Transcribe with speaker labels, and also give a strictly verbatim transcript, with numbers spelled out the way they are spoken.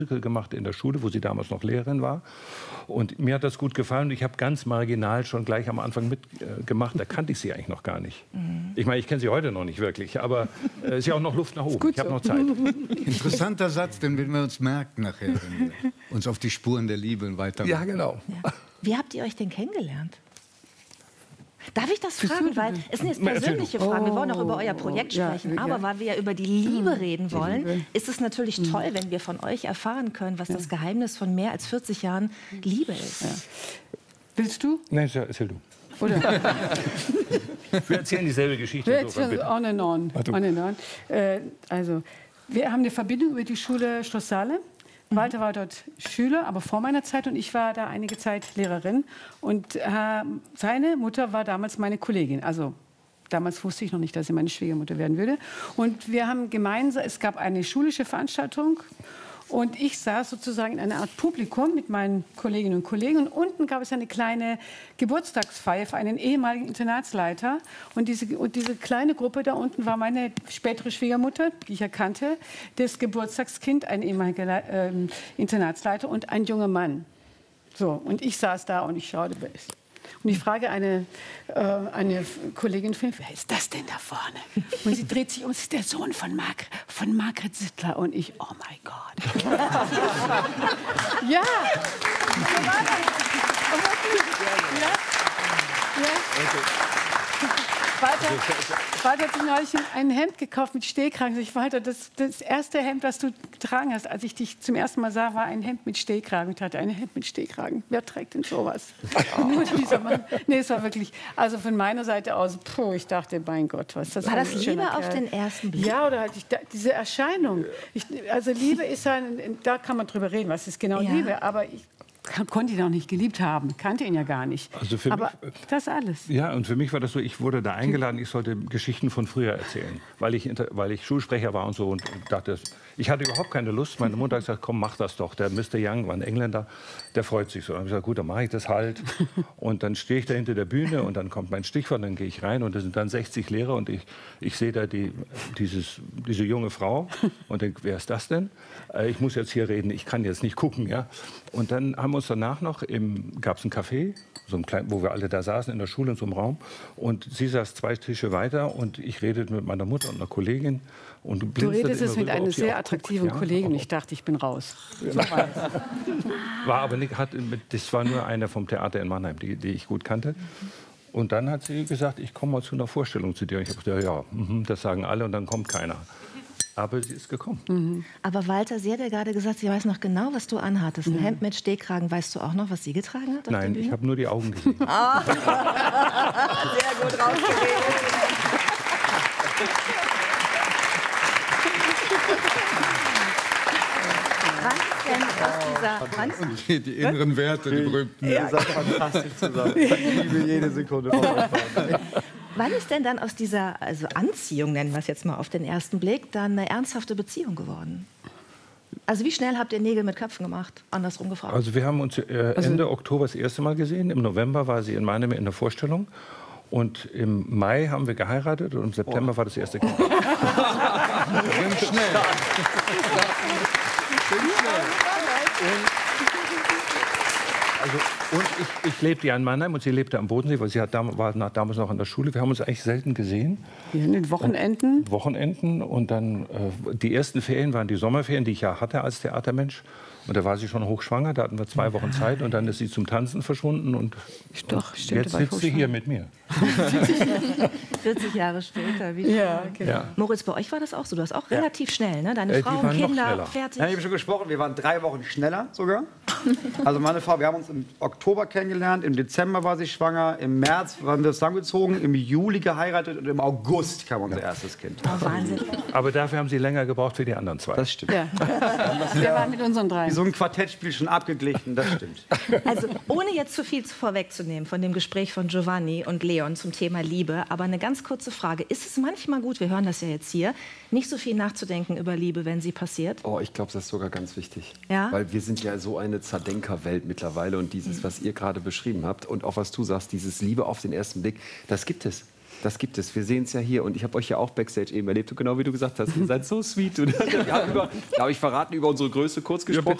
Speaker 1: gemacht in der Schule, wo sie damals noch Lehrerin war. Und mir hat das gut gefallen. Ich habe ganz marginal schon gleich am Anfang mitgemacht. Äh, da kannte ich sie eigentlich noch gar nicht. Mhm. Ich meine, ich kenne sie heute noch nicht wirklich, aber es äh, ist ja auch noch Luft nach oben. Ich habe noch Zeit.
Speaker 2: Interessanter Satz, den werden wir uns merken nachher, wenn wir uns auf die Spuren der Liebe weiter.
Speaker 1: Ja, genau.
Speaker 3: Ja. Wie habt ihr euch denn kennengelernt? Darf ich das fragen? Weil es sind jetzt persönliche Fragen. Wir wollen auch über euer Projekt sprechen. Aber weil wir ja über die Liebe reden wollen, ist es natürlich toll, wenn wir von euch erfahren können, was das Geheimnis von mehr als vierzig Jahren Liebe ist.
Speaker 4: Ja. Willst du?
Speaker 1: Nein, erzähl du.
Speaker 4: Oder?
Speaker 1: Wir erzählen dieselbe Geschichte.
Speaker 4: Wir erzählen on and on. on, and on. Äh, also, wir haben eine Verbindung über die Schule Schloss Salem. Walter war dort Schüler, aber vor meiner Zeit, und ich war da einige Zeit Lehrerin. Und äh, seine Mutter war damals meine Kollegin. Also damals wusste ich noch nicht, dass sie meine Schwiegermutter werden würde. Und wir haben gemeinsam, es gab eine schulische Veranstaltung. Und ich saß sozusagen in einer Art Publikum mit meinen Kolleginnen und Kollegen. Und unten gab es eine kleine Geburtstagsfeier für einen ehemaligen Internatsleiter. Und diese, und diese kleine Gruppe da unten war meine spätere Schwiegermutter, die ich erkannte, das Geburtstagskind, ein ehemaliger äh, Internatsleiter und ein junger Mann. So, und ich saß da und ich schaute. Und ich frage eine, äh, eine Kollegin von mir, wer ist das denn da vorne? Und sie dreht sich um, es ist der Sohn von, Marg von Margret Sittler. Und ich, oh mein Gott. Ja. So war das. Ja. Ja. Walter, Walter hat sich neulich ein Hemd gekauft mit Stehkragen. Ich Walter, das, das erste Hemd, das du getragen hast, als ich dich zum ersten Mal sah, war ein Hemd mit Stehkragen. Ich hatte ein Hemd mit Stehkragen. Wer trägt denn sowas? Nur dieser Mann. Nee, es war wirklich, also von meiner Seite aus, puh, ich dachte, mein Gott, was ist das?
Speaker 3: War das Liebe auf den ersten Blick?
Speaker 4: Ja, oder halt ich, diese Erscheinung. Ich, also Liebe ist ja, da kann man drüber reden, was ist genau ja. Liebe. Aber ich konnte ihn auch nicht geliebt haben, kannte ihn ja gar nicht.
Speaker 1: Also für
Speaker 4: aber
Speaker 1: mich,
Speaker 4: das alles.
Speaker 1: Ja, und für mich war das so, ich wurde da eingeladen, ich sollte Geschichten von früher erzählen, weil ich, weil ich Schulsprecher war und so und dachte, ich hatte überhaupt keine Lust. Meine Mutter hat gesagt, komm, mach das doch. Der Mister Young war ein Engländer, der freut sich so. Dann habe ich gesagt, gut, dann mache ich das halt. Und dann stehe ich da hinter der Bühne und dann kommt mein Stichwort, dann gehe ich rein und da sind dann sechzig Lehrer und ich, ich sehe da die, dieses, diese junge Frau und denke, wer ist das denn? Ich muss jetzt hier reden, ich kann jetzt nicht gucken, ja. Und dann haben wir uns danach noch, gab es ein Café, so ein klein, wo wir alle da saßen in der Schule in so einem Raum. Und sie saß zwei Tische weiter und ich redete mit meiner Mutter und einer Kollegin. Und
Speaker 4: du redest es mit einer sehr attraktiven ja, Kollegin. Ich dachte, ich bin raus. So war,
Speaker 1: war aber nicht, hat, das war nur eine vom Theater in Mannheim, die, die ich gut kannte. Und dann hat sie gesagt, ich komme mal zu einer Vorstellung zu dir. Und ich habe gesagt, ja, das sagen alle und dann kommt keiner. Aber sie ist gekommen.
Speaker 3: Mhm. Aber Walter, sie hat ja gerade gesagt, sie weiß noch genau, was du anhattest. Ein mhm. Hemd mit Stehkragen. Weißt du auch noch, was sie getragen hat?
Speaker 1: Nein, ich habe nur die Augen gesehen.
Speaker 3: Oh. Sehr gut rausgeredet.
Speaker 2: Und die, die inneren Werte, die berühmten.
Speaker 5: Ja, das ist fantastisch zusammen. Ich liebe jede Sekunde von euch.
Speaker 3: Wann ist denn dann aus dieser also Anziehung, nennen wir es jetzt mal auf den ersten Blick, dann eine ernsthafte Beziehung geworden? Also wie schnell habt ihr Nägel mit Köpfen gemacht? Andersrum gefragt.
Speaker 1: Also wir haben uns äh, Ende also, Oktober das erste Mal gesehen. Im November war sie in Mannheim in der Vorstellung. Und im Mai haben wir geheiratet und im September oh. war das erste Kind.
Speaker 2: Ganz schnell.
Speaker 1: Also, und ich, ich lebte ja in Mannheim und sie lebte am Bodensee, weil sie hat dam war damals noch an der Schule. Wir haben uns eigentlich selten gesehen.
Speaker 4: Ja, in den Wochenenden?
Speaker 1: Und Wochenenden. Und dann, äh, die ersten Ferien waren die Sommerferien, die ich ja hatte als Theatermensch. Und da war sie schon hochschwanger, da hatten wir zwei Wochen Zeit. Und dann ist sie zum Tanzen verschwunden. Und,
Speaker 4: Doch,
Speaker 1: und
Speaker 4: stimmt,
Speaker 1: jetzt sitzt sie hier mit mir.
Speaker 3: vierzig Jahre später. Wie
Speaker 4: ja, genau.
Speaker 1: Ja.
Speaker 3: Moritz, bei euch war das auch so? Du hast auch ja. relativ schnell, ne? Deine
Speaker 1: äh,
Speaker 3: Frau und Kinder fertig.
Speaker 5: Ja, ich habe schon gesprochen, wir waren drei Wochen schneller sogar. Also meine Frau, wir haben uns im Oktober kennengelernt, im Dezember war sie schwanger, im März waren wir zusammengezogen, im Juli geheiratet und im August kam unser ja. erstes Kind.
Speaker 3: Oh, Wahnsinn.
Speaker 1: Aber dafür haben sie länger gebraucht für die anderen zwei.
Speaker 5: Das stimmt.
Speaker 4: Ja. Wir waren mit unseren drei.
Speaker 5: Wie so ein Quartettspiel schon abgeglichen, das stimmt.
Speaker 3: Also ohne jetzt zu viel vorwegzunehmen von dem Gespräch von Giovanni und Leon zum Thema Liebe, aber eine ganz kurze Frage. Ist es manchmal gut, wir hören das ja jetzt hier, nicht so viel nachzudenken über Liebe, wenn sie passiert?
Speaker 6: Oh, ich glaube, das ist sogar ganz wichtig.
Speaker 3: Ja?
Speaker 6: Weil wir sind ja so eine Zerdenkerwelt mittlerweile und dieses, was ihr gerade beschrieben habt und auch was du sagst, dieses Liebe auf den ersten Blick, das gibt es. Das gibt es. Wir sehen es ja hier. Und ich habe euch ja auch Backstage eben erlebt. Und genau wie du gesagt hast, ihr seid so sweet. Und wir haben über, glaube ich, verraten, über unsere Größe kurz gesprochen.